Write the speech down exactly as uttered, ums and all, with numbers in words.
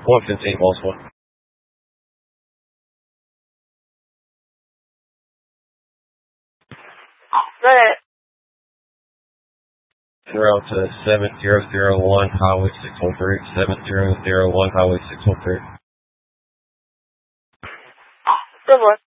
one fifteen Baltimore. Go ahead. Route to seven zero zero one Highway six one three. seven zero zero one Highway six one three. Good one.